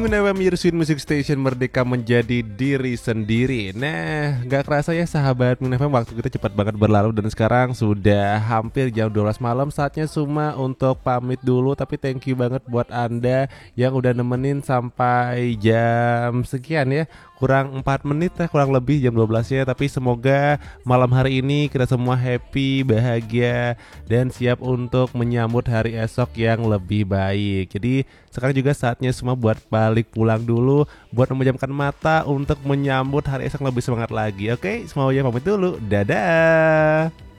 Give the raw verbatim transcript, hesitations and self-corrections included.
Min F M, your sweet music station, merdeka menjadi diri sendiri. Nah, gak kerasa ya sahabat Min F M, waktu kita cepat banget berlalu dan sekarang sudah hampir jam dua belas malam. Saatnya Suma untuk pamit dulu, tapi thank you banget buat Anda yang udah nemenin sampai jam sekian ya. Kurang empat menit lah, kurang lebih jam dua belas ya. Tapi semoga malam hari ini kita semua happy, bahagia, dan siap untuk menyambut hari esok yang lebih baik. Jadi sekarang juga saatnya semua buat balik pulang dulu, buat memejamkan mata untuk menyambut hari esok lebih semangat lagi. Oke, semuanya pamit dulu. Dadah.